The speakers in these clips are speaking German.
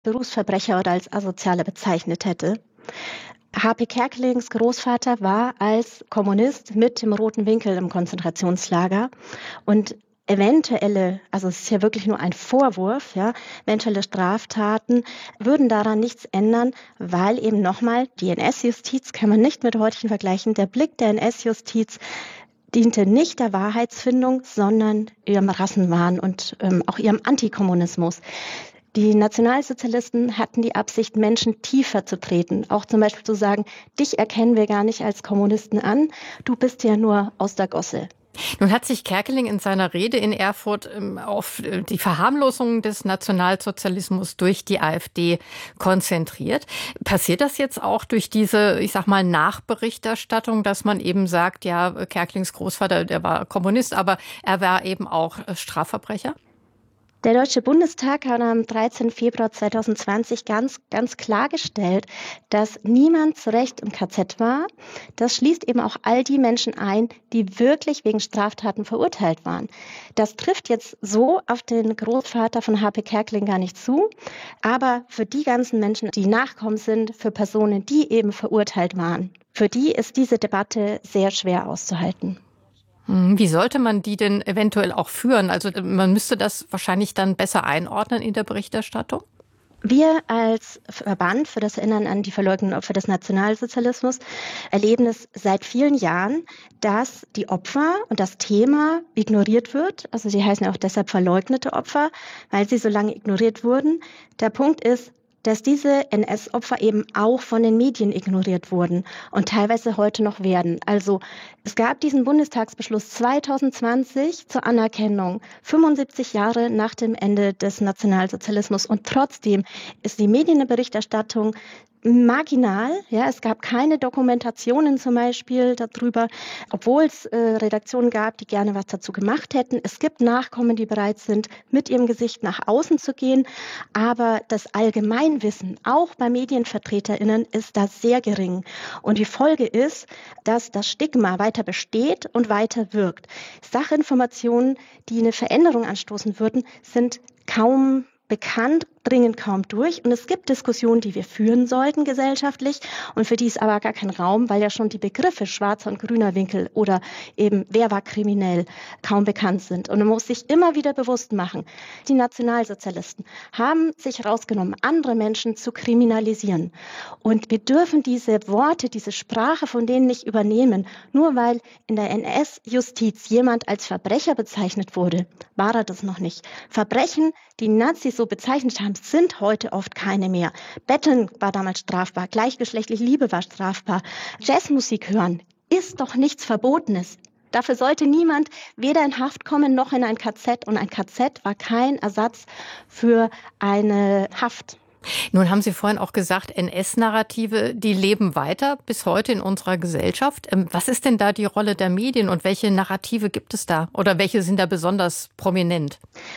Berufsverbrecher oder als Asoziale bezeichnet hätte. H.P. Kerkelings Großvater war als Kommunist mit dem roten Winkel im Konzentrationslager und also es ist ja wirklich nur ein Vorwurf, ja, eventuelle Straftaten würden daran nichts ändern, weil eben nochmal die NS-Justiz kann man nicht mit heutigen vergleichen. Der Blick der NS-Justiz diente nicht der Wahrheitsfindung, sondern ihrem Rassenwahn und auch ihrem Antikommunismus. Die Nationalsozialisten hatten die Absicht, Menschen tiefer zu treten, auch zum Beispiel zu sagen, dich erkennen wir gar nicht als Kommunisten an, du bist ja nur aus der Gosse. Nun hat sich Kerkeling in seiner Rede in Erfurt auf die Verharmlosung des Nationalsozialismus durch die AfD konzentriert. Passiert das jetzt auch durch diese, ich sag mal, Nachberichterstattung, dass man eben sagt, ja, Kerkelings Großvater, der war Kommunist, aber er war eben auch Strafverbrecher? Der Deutsche Bundestag hat am 13. Februar 2020 ganz klargestellt, dass niemand zu Recht im KZ war. Das schließt eben auch all die Menschen ein, die wirklich wegen Straftaten verurteilt waren. Das trifft jetzt so auf den Großvater von H.P. Kerkeling gar nicht zu, aber für die ganzen Menschen, die Nachkommen sind, für Personen, die eben verurteilt waren, für die ist diese Debatte sehr schwer auszuhalten. Wie sollte man die denn eventuell auch führen? Also man müsste das wahrscheinlich dann besser einordnen in der Berichterstattung? Wir als Verband für das Erinnern an die verleugneten Opfer des Nationalsozialismus erleben es seit vielen Jahren, dass die Opfer und das Thema ignoriert wird. Also sie heißen ja auch deshalb verleugnete Opfer, weil sie so lange ignoriert wurden. Der Punkt ist, dass diese NS-Opfer eben auch von den Medien ignoriert wurden und teilweise heute noch werden. Also es gab diesen Bundestagsbeschluss 2020 zur Anerkennung, 75 Jahre nach dem Ende des Nationalsozialismus. Und trotzdem ist die Medienberichterstattung marginal, ja, es gab keine Dokumentationen zum Beispiel darüber, obwohl es Redaktionen gab, die gerne was dazu gemacht hätten. Es gibt Nachkommen, die bereit sind, mit ihrem Gesicht nach außen zu gehen, aber das Allgemeinwissen, auch bei MedienvertreterInnen, ist da sehr gering. Und die Folge ist, dass das Stigma weiter besteht und weiter wirkt. Sachinformationen, die eine Veränderung anstoßen würden, sind kaum bekannt, dringen kaum durch. Und es gibt Diskussionen, die wir führen sollten gesellschaftlich. Und für die ist aber gar kein Raum, weil ja schon die Begriffe schwarzer und grüner Winkel oder eben wer war kriminell kaum bekannt sind. Und man muss sich immer wieder bewusst machen, die Nationalsozialisten haben sich rausgenommen, andere Menschen zu kriminalisieren. Und wir dürfen diese Worte, diese Sprache von denen nicht übernehmen. Nur weil in der NS-Justiz jemand als Verbrecher bezeichnet wurde, war er das noch nicht. Verbrechen, die Nazis so bezeichnet haben, sind heute oft keine mehr. Betteln war damals strafbar, gleichgeschlechtliche Liebe war strafbar. Jazzmusik hören ist doch nichts Verbotenes. Dafür sollte niemand weder in Haft kommen noch in ein KZ. Und ein KZ war kein Ersatz für eine Haft. Nun haben Sie vorhin auch gesagt, NS-Narrative, die leben weiter bis heute in unserer Gesellschaft. Was ist denn da die Rolle der Medien und welche Narrative gibt es da? Oder welche sind da besonders prominent?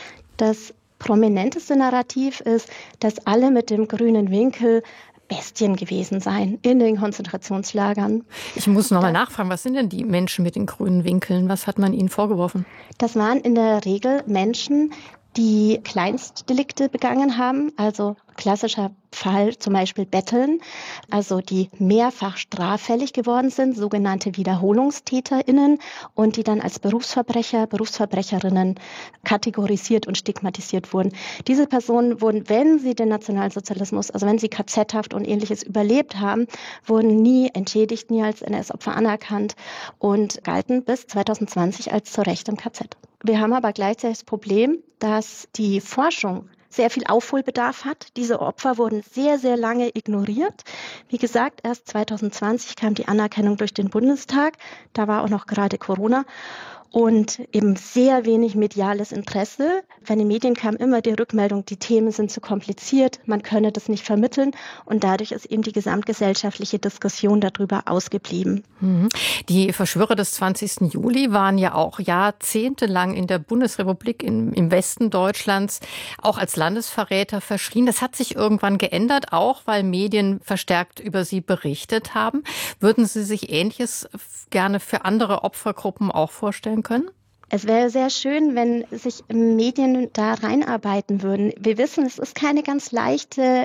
Das prominenteste Narrativ ist, dass alle mit dem grünen Winkel Bestien gewesen seien in den Konzentrationslagern. Ich muss noch mal nachfragen, was sind denn die Menschen mit den grünen Winkeln? Was hat man ihnen vorgeworfen? Das waren in der Regel Menschen, die Kleinstdelikte begangen haben, also klassischer Fall zum Beispiel Betteln, also die mehrfach straffällig geworden sind, sogenannte WiederholungstäterInnen und die dann als Berufsverbrecher, Berufsverbrecherinnen kategorisiert und stigmatisiert wurden. Diese Personen wurden, wenn sie den Nationalsozialismus, also wenn sie KZ-Haft und Ähnliches überlebt haben, wurden nie entschädigt, nie als NS-Opfer anerkannt und galten bis 2020 als zu Recht im KZ. Wir haben aber gleichzeitig das Problem, dass die Forschung sehr viel Aufholbedarf hat. Diese Opfer wurden sehr, sehr lange ignoriert. Wie gesagt, erst 2020 kam die Anerkennung durch den Bundestag. Da war auch noch gerade Corona. Und eben sehr wenig mediales Interesse. Von den Medien kam immer die Rückmeldung, die Themen sind zu kompliziert, man könne das nicht vermitteln. Und dadurch ist eben die gesamtgesellschaftliche Diskussion darüber ausgeblieben. Die Verschwörer des 20. Juli waren ja auch jahrzehntelang in der Bundesrepublik im Westen Deutschlands auch als Landesverräter verschrien. Das hat sich irgendwann geändert, auch weil Medien verstärkt über sie berichtet haben. Würden Sie sich Ähnliches gerne für andere Opfergruppen auch vorstellen können? Es wäre sehr schön, wenn sich Medien da reinarbeiten würden. Wir wissen, es ist keine ganz leichte